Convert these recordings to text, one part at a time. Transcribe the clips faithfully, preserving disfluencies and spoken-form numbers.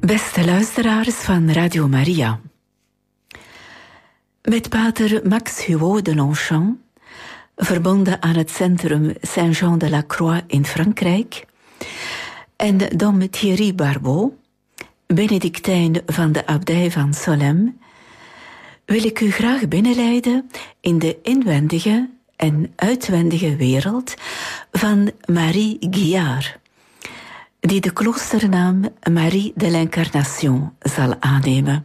Beste luisteraars van Radio Maria. Met pater Max Huot de Longchamp, verbonden aan het centrum Saint-Jean-de-la-Croix in Frankrijk, en dom Thierry Barbeau, Benedictijn van de abdij van Solesmes, wil ik u graag binnenleiden in de inwendige en uitwendige wereld van Marie Guillard, die de kloosternaam Marie de l'Incarnation zal aannemen.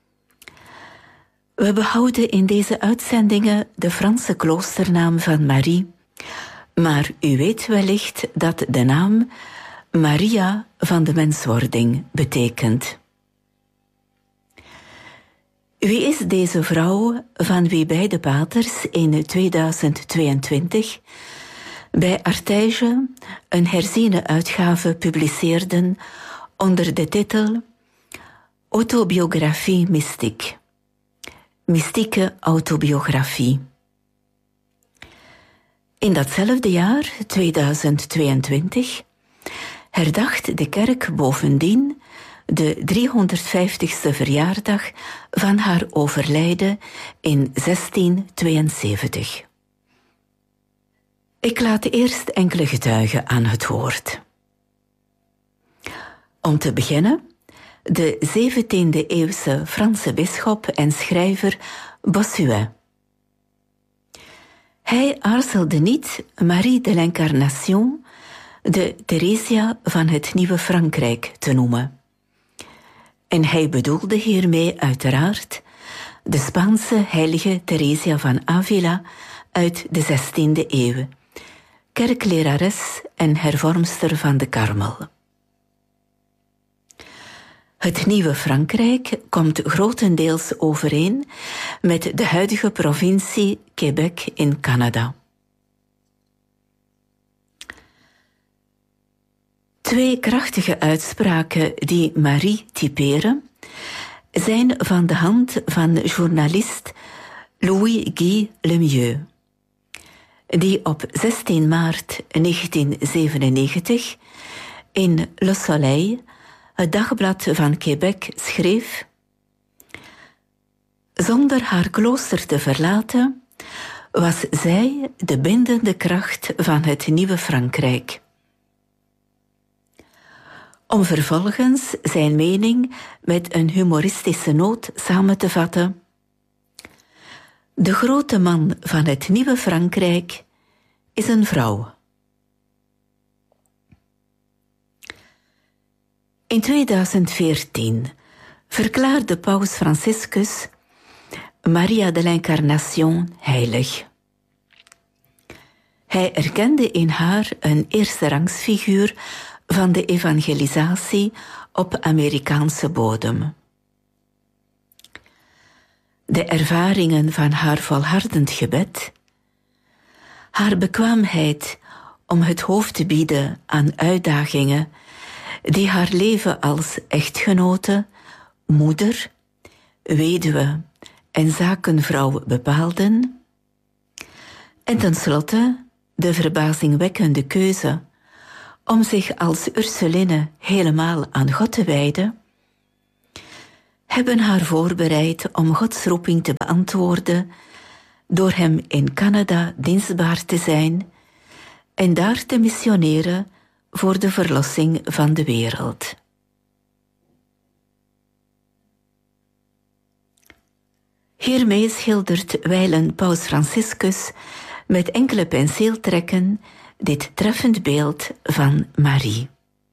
We behouden in deze uitzendingen de Franse kloosternaam van Marie, maar u weet wellicht dat de naam Maria van de menswording betekent. Wie is deze vrouw van wie beide paters in tweeduizend tweeëntwintig bij Artege een herziene uitgave publiceerden onder de titel Autobiographie mystiek, mystieke autobiografie. In datzelfde jaar, tweeduizend tweeëntwintig, herdacht de kerk bovendien de driehonderdvijftigste verjaardag van haar overlijden in zestienhonderdtweeënzeventig. Ik laat eerst enkele getuigen aan het woord. Om te beginnen, de zeventiende-eeuwse Franse bisschop en schrijver Bossuet. Hij aarzelde niet Marie de l'Incarnation, de Theresia van het Nieuwe Frankrijk, te noemen. En hij bedoelde hiermee uiteraard de Spaanse heilige Theresia van Avila uit de zestiende eeuw, kerklerares en hervormster van de Karmel. Het Nieuwe Frankrijk komt grotendeels overeen met de huidige provincie Québec in Canada. Twee krachtige uitspraken die Marie typeren zijn van de hand van journalist Louis-Guy Lemieux, die op zestien maart negentien zevenennegentig in Le Soleil, het dagblad van Québec, schreef: zonder haar klooster te verlaten was zij de bindende kracht van het Nieuwe Frankrijk. Om vervolgens zijn mening met een humoristische noot samen te vatten: de grote man van het Nieuwe Frankrijk is een vrouw. In tweeduizend veertien verklaarde paus Franciscus Maria de l'Incarnation heilig. Hij erkende in haar een eersterangsfiguur van de evangelisatie op Amerikaanse bodem. De ervaringen van haar volhardend gebed, haar bekwaamheid om het hoofd te bieden aan uitdagingen die haar leven als echtgenote, moeder, weduwe en zakenvrouw bepaalden, en tenslotte de verbazingwekkende keuze om zich als Ursuline helemaal aan God te wijden, hebben haar voorbereid om Gods roeping te beantwoorden door hem in Canada dienstbaar te zijn en daar te missioneren voor de verlossing van de wereld. Hiermee schildert wijlen paus Franciscus met enkele penseeltrekken dit treffend beeld van Marie.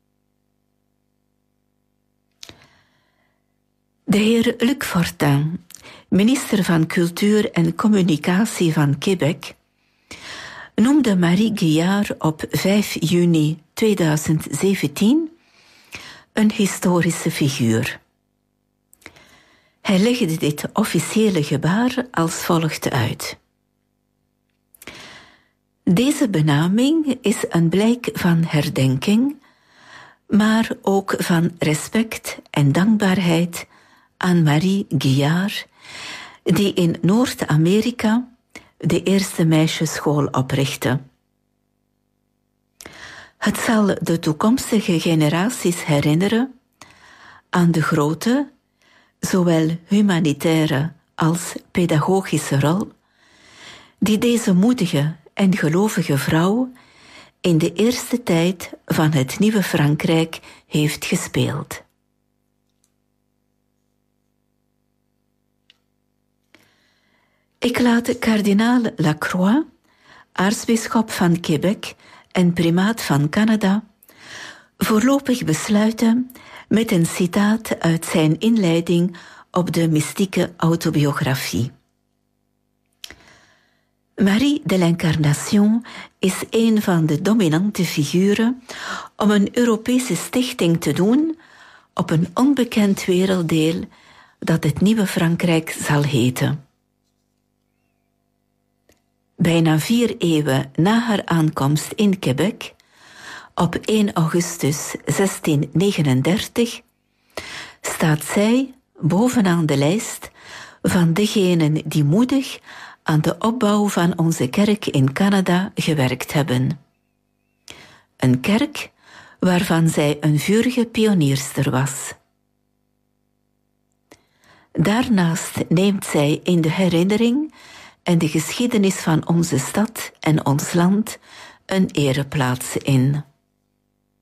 De heer Luc Fortin, minister van Cultuur en Communicatie van Québec, noemde Marie Guillard op vijf juni tweeduizend zeventien een historische figuur. Hij legde dit officiële gebaar als volgt uit. Deze benaming is een blijk van herdenking, maar ook van respect en dankbaarheid aan Marie Guillard, die in Noord-Amerika de eerste meisjesschool oprichtte. Het zal de toekomstige generaties herinneren aan de grote, zowel humanitaire als pedagogische rol, die deze moedige en gelovige vrouw in de eerste tijd van het nieuwe Frankrijk heeft gespeeld. Ik laat kardinaal Lacroix, aartsbisschop van Quebec en primaat van Canada, voorlopig besluiten met een citaat uit zijn inleiding op de mystieke autobiografie. Marie de l'Incarnation is een van de dominante figuren om een Europese stichting te doen op een onbekend werelddeel dat het nieuwe Frankrijk zal heten. Bijna vier eeuwen na haar aankomst in Quebec, op één augustus zestien negenendertig, staat zij bovenaan de lijst van degenen die moedig aan de opbouw van onze kerk in Canada gewerkt hebben. Een kerk waarvan zij een vurige pionierster was. Daarnaast neemt zij in de herinnering en de geschiedenis van onze stad en ons land een ereplaats in.